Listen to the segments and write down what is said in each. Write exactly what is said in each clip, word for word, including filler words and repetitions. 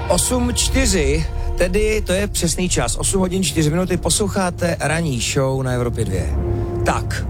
osm čtyři, tedy to je přesný čas, osm hodin čtyři minuty, posloucháte ranní show na Evropě dva. Tak,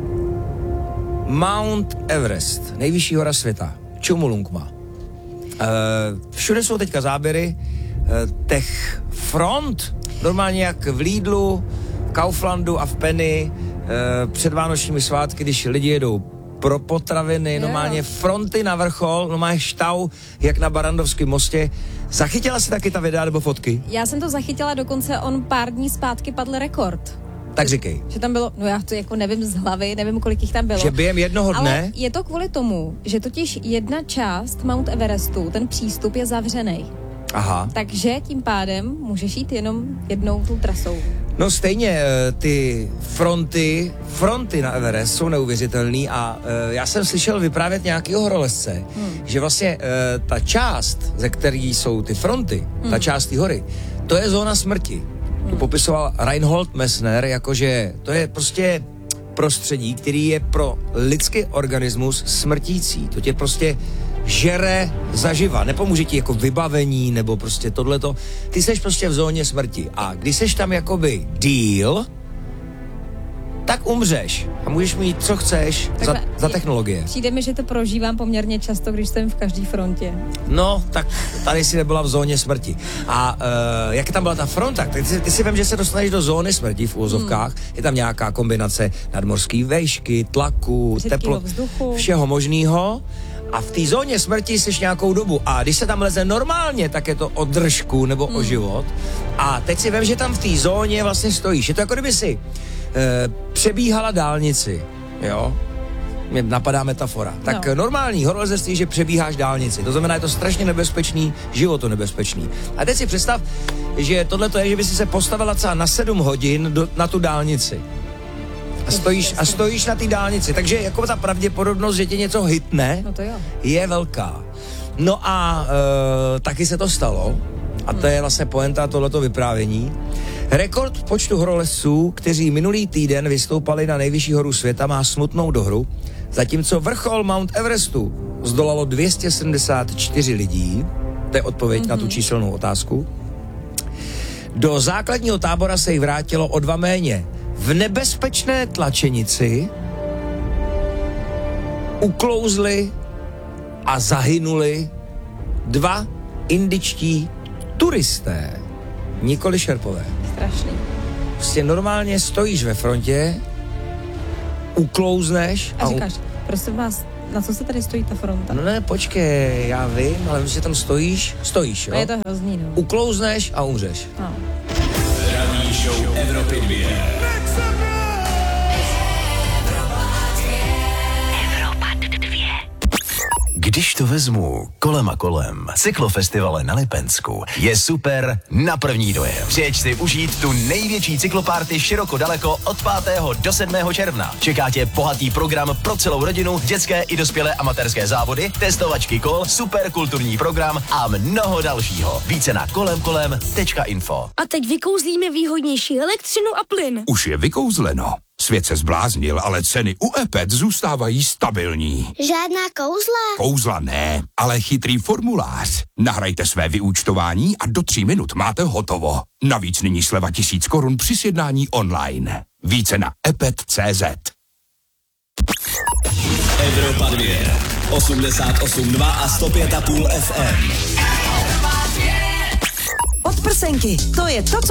Mount Everest, nejvyšší hora světa, Chomolungma. E, všude jsou teďka záběry e, těch front, normálně jak v Lidlu, v Kauflandu a v Penny, e, před vánočními svátky, když lidi jedou pro potraviny, yeah. normálně fronty na vrchol, normálně štau, jak na Barrandovském mostě. Zachytila jsi taky ta videa nebo fotky? Já jsem to zachytila, dokonce on pár dní zpátky padl rekord. Tak říkej. Že tam bylo, no já to jako nevím z hlavy, nevím, kolik jich tam bylo. Že během jednoho dne? Ale je to kvůli tomu, že totiž jedna část Mount Everestu, ten přístup je zavřený. Aha. Takže tím pádem můžeš jít jenom jednou tou trasou. No stejně ty fronty, fronty na Everest jsou neuvěřitelný a uh, já jsem slyšel vyprávět nějakýho horolezce, hmm. že vlastně uh, ta část, ze který jsou ty fronty, hmm. ta část té hory, to je zóna smrti. Hmm. To popisoval Reinhold Messner, jakože to je prostě prostředí, který je pro lidský organismus smrtící. To tě prostě žere zaživa. Nepomůže ti jako vybavení nebo prostě tohleto. Ty seš prostě v zóně smrti. A když seš tam jakoby díl, tak umřeš. A můžeš mít, co chceš za, za technologie. Přijde mi, že to prožívám poměrně často, když jsem v každé frontě. No, tak tady si nebyla v zóně smrti. A uh, jak tam byla ta fronta, tak ty, si, ty si vím, že se dostaneš do zóny smrti v úvozovkách. Hmm. Je tam nějaká kombinace nadmořské vejšky, tlaku, teplo, všeho možného. A v té zóně smrti jsi nějakou dobu. A když se tam leze normálně, tak je to o držku nebo hmm. o život. A teď si vím, že tam v té zóně vlastně stojíš. Je to jako kdyby si e, přebíhala dálnici. Jo? Mě napadá metafora. Tak no. normální horolezectví, že přebíháš dálnici. To znamená, je to strašně nebezpečný, životu nebezpečný. A teď si představ, že tohle je, že by si se postavila třeba na sedm hodin do, na tu dálnici. A stojíš, a stojíš na té dálnici, takže jako ta pravděpodobnost, že tě něco hitne, no to jo. je velká. No a e, taky se to stalo, a to je vlastně pointa tohleto vyprávění. Rekord počtu horolezců, kteří minulý týden vystoupali na nejvyšší horu světa, má smutnou dohru, zatímco vrchol Mount Everestu zdolalo dvě stě sedmdesát čtyři lidí, to je odpověď mm-hmm. na tu číselnou otázku. Do základního tábora se jich vrátilo o dva méně. V nebezpečné tlačenici uklouzli a zahynuli dva indičtí turisté, nikoli šerpové. Strašný. Prostě normálně stojíš ve frontě, uklouzneš a, a říkáš, u... prosím vás, na co se tady stojí ta fronta? No ne, počkej, já vím, ale když tam stojíš, stojíš, jo? A je to hrozný, no. Uklouzneš a umřeš. No. Ranní show Evropy dva. Když to vezmu kolem a kolem, cyklofestivale na Lipensku je super na první dojem. Přijeď si užít tu největší cyklopárty široko daleko od pátého do sedmého června. Čeká tě bohatý program pro celou rodinu, dětské i dospělé amatérské závody, testovačky kol, super kulturní program a mnoho dalšího. Více na kolem kolem tečka info. A teď vykouzlíme výhodnější elektřinu a plyn. Už je vykouzleno. Svět se zbláznil, ale ceny u Epet zůstávají stabilní. Žádná kouzla? Kouzla ne, ale chytrý formulář. Nahrajte své vyúčtování a do tří minut máte hotovo. Navíc nyní sleva tisíc korun při sjednání online. Více na epet tečka cé zet. Evropa dva, osmdesát osm dva a sto pět a půl ef em. Podprsenky, to je to, co